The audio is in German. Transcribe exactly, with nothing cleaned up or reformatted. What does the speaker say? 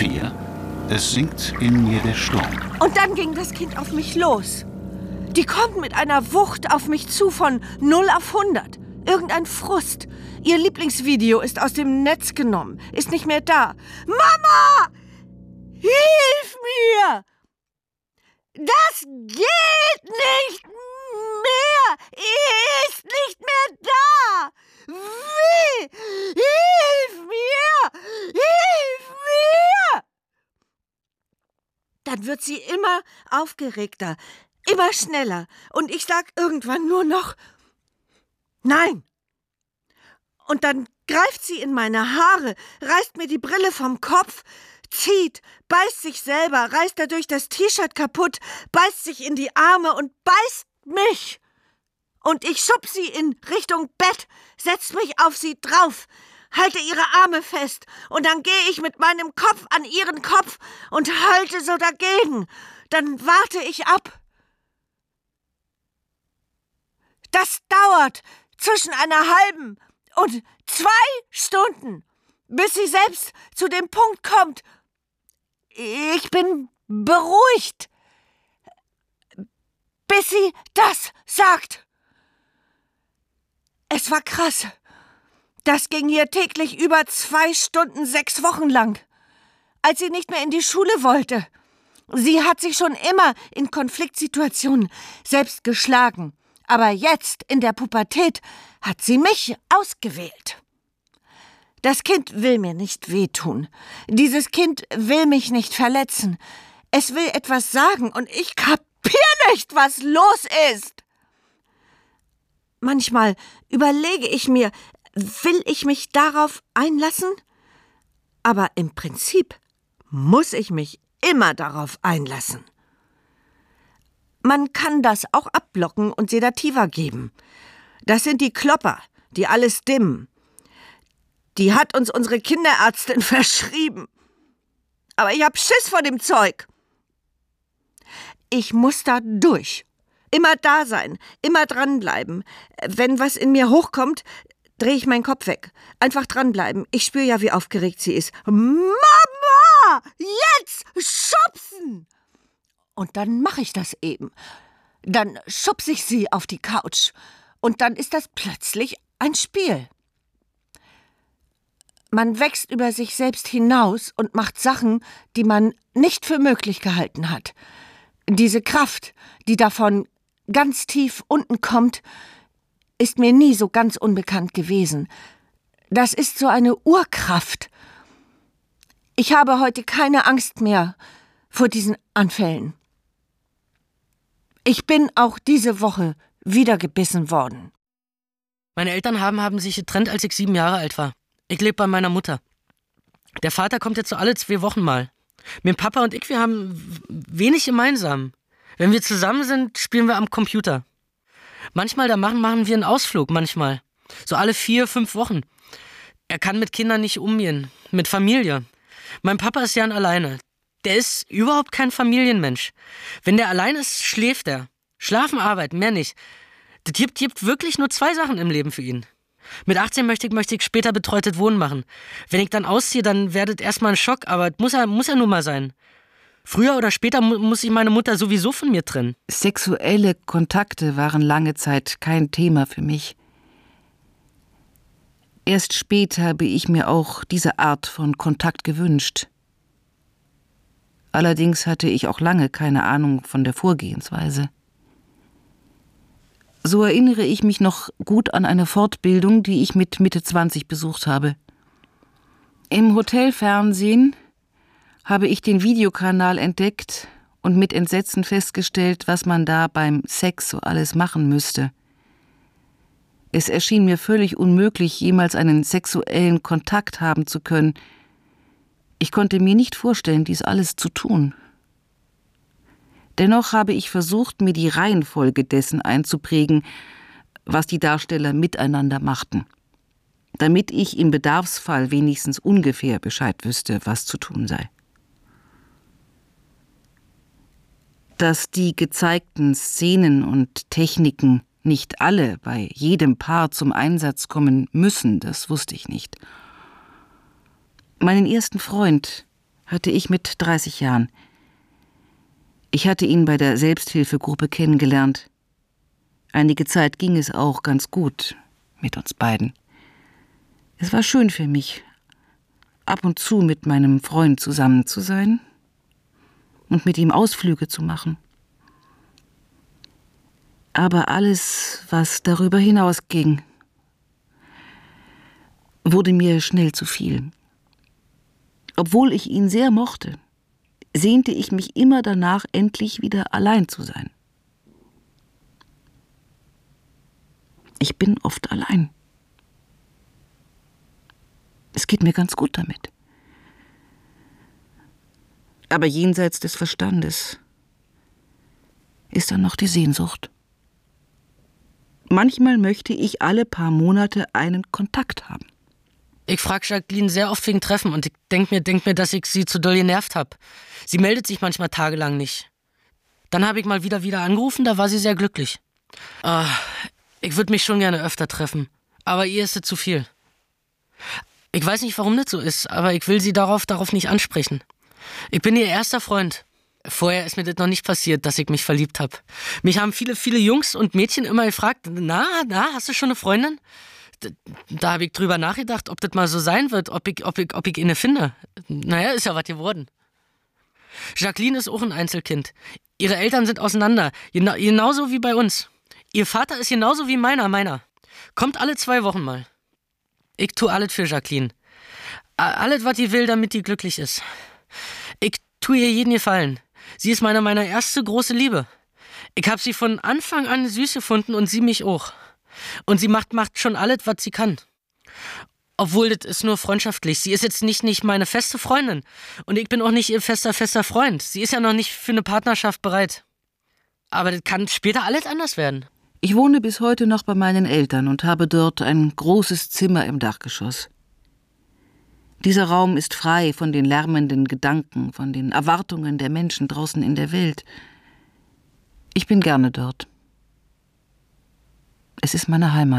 Vier. Es sinkt in mir der Sturm. Und dann ging das Kind auf mich los. Die kommt mit einer Wucht auf mich zu von null auf hundert. Irgendein Frust. Ihr Lieblingsvideo ist aus dem Netz genommen, ist nicht mehr da. Mama! Hilf mir! Das geht nicht mehr! Ist nicht mehr da! Wie? Hilf mir! Hilf mir! Dann wird sie immer aufgeregter, immer schneller. Und ich sag irgendwann nur noch Nein. Und dann greift sie in meine Haare, reißt mir die Brille vom Kopf, zieht, beißt sich selber, reißt dadurch das T-Shirt kaputt, beißt sich in die Arme und beißt mich. Und ich schub sie in Richtung Bett, setz mich auf sie drauf, halte ihre Arme fest und dann gehe ich mit meinem Kopf an ihren Kopf und halte so dagegen. Dann warte ich ab. Das dauert zwischen einer halben und zwei Stunden, bis sie selbst zu dem Punkt kommt. Ich bin beruhigt, bis sie das sagt. Es war krass. Das ging hier täglich über zwei Stunden, sechs Wochen lang, als sie nicht mehr in die Schule wollte. Sie hat sich schon immer in Konfliktsituationen selbst geschlagen. Aber jetzt, in der Pubertät, hat sie mich ausgewählt. Das Kind will mir nicht wehtun. Dieses Kind will mich nicht verletzen. Es will etwas sagen und ich kapier nicht, was los ist. Manchmal überlege ich mir, will ich mich darauf einlassen? Aber im Prinzip muss ich mich immer darauf einlassen. Man kann das auch abblocken und Sedativa geben. Das sind die Klopper, die alles dimmen. Die hat uns unsere Kinderärztin verschrieben. Aber ich hab Schiss vor dem Zeug. Ich muss da durch. Immer da sein, immer dranbleiben. Wenn was in mir hochkommt, drehe ich meinen Kopf weg. Einfach dranbleiben. Ich spüre ja, wie aufgeregt sie ist. Mama! Jetzt schubsen! Und dann mache ich das eben. Dann schubse ich sie auf die Couch. Und dann ist das plötzlich ein Spiel. Man wächst über sich selbst hinaus und macht Sachen, die man nicht für möglich gehalten hat. Diese Kraft, die davon ganz tief unten kommt, ist mir nie so ganz unbekannt gewesen. Das ist so eine Urkraft. Ich habe heute keine Angst mehr vor diesen Anfällen. Ich bin auch diese Woche wieder gebissen worden. Meine Eltern haben, haben sich getrennt, als ich sieben Jahre alt war. Ich lebe bei meiner Mutter. Der Vater kommt jetzt so alle zwei Wochen mal. Mein Papa und ich, wir haben wenig gemeinsam. Wenn wir zusammen sind, spielen wir am Computer. Manchmal, da machen, machen wir einen Ausflug, manchmal. So alle vier, fünf Wochen. Er kann mit Kindern nicht umgehen, mit Familie. Mein Papa ist ja ein Alleine. Der ist überhaupt kein Familienmensch. Wenn der allein ist, schläft er. Schlafen, arbeiten, mehr nicht. Das gibt, gibt wirklich nur zwei Sachen im Leben für ihn. Mit achtzehn möchte ich, möchte ich später betreutes Wohnen machen. Wenn ich dann ausziehe, dann wäre das erstmal ein Schock, aber das muss ja, muss ja nun mal sein. Früher oder später mu- muss ich meine Mutter sowieso von mir trennen. Sexuelle Kontakte waren lange Zeit kein Thema für mich. Erst später habe ich mir auch diese Art von Kontakt gewünscht. Allerdings hatte ich auch lange keine Ahnung von der Vorgehensweise. So erinnere ich mich noch gut an eine Fortbildung, die ich mit Mitte zwanzig besucht habe. Im Hotelfernsehen habe ich den Videokanal entdeckt und mit Entsetzen festgestellt, was man da beim Sex so alles machen müsste. Es erschien mir völlig unmöglich, jemals einen sexuellen Kontakt haben zu können. Ich konnte mir nicht vorstellen, dies alles zu tun. Dennoch habe ich versucht, mir die Reihenfolge dessen einzuprägen, was die Darsteller miteinander machten, damit ich im Bedarfsfall wenigstens ungefähr Bescheid wüsste, was zu tun sei. Dass die gezeigten Szenen und Techniken nicht alle bei jedem Paar zum Einsatz kommen müssen, das wusste ich nicht. Meinen ersten Freund hatte ich mit dreißig Jahren. Ich hatte ihn bei der Selbsthilfegruppe kennengelernt. Einige Zeit ging es auch ganz gut mit uns beiden. Es war schön für mich, ab und zu mit meinem Freund zusammen zu sein und mit ihm Ausflüge zu machen. Aber alles, was darüber hinausging, wurde mir schnell zu viel. Obwohl ich ihn sehr mochte, sehnte ich mich immer danach, endlich wieder allein zu sein. Ich bin oft allein. Es geht mir ganz gut damit. Aber jenseits des Verstandes ist dann noch die Sehnsucht. Manchmal möchte ich alle paar Monate einen Kontakt haben. Ich frage Jacqueline sehr oft wegen Treffen und ich denke mir, denk mir, dass ich sie zu doll genervt habe. Sie meldet sich manchmal tagelang nicht. Dann habe ich mal wieder wieder angerufen, da war sie sehr glücklich. Ah, ich würde mich schon gerne öfter treffen, aber ihr ist es zu viel. Ich weiß nicht, warum das so ist, aber ich will sie darauf, darauf nicht ansprechen. Ich bin ihr erster Freund. Vorher ist mir das noch nicht passiert, dass ich mich verliebt habe. Mich haben viele, viele Jungs und Mädchen immer gefragt, na, na, hast du schon eine Freundin? Da, da habe ich drüber nachgedacht, ob das mal so sein wird, ob ich, ob ich, ob ich eine finde. Naja, ist ja was geworden. Jacqueline ist auch ein Einzelkind. Ihre Eltern sind auseinander, gena- genauso wie bei uns. Ihr Vater ist genauso wie meiner, meiner. Kommt alle zwei Wochen mal. Ich tue alles für Jacqueline. Alles, was die will, damit die glücklich ist. Ich tue ihr jeden Gefallen. Sie ist meine, meine erste große Liebe. Ich habe sie von Anfang an süß gefunden und sie mich auch. Und sie macht, macht schon alles, was sie kann. Obwohl, das ist nur freundschaftlich. Sie ist jetzt nicht, nicht meine feste Freundin. Und ich bin auch nicht ihr fester, fester Freund. Sie ist ja noch nicht für eine Partnerschaft bereit. Aber das kann später alles anders werden. Ich wohne bis heute noch bei meinen Eltern und habe dort ein großes Zimmer im Dachgeschoss. Dieser Raum ist frei von den lärmenden Gedanken, von den Erwartungen der Menschen draußen in der Welt. Ich bin gerne dort. Es ist meine Heimat.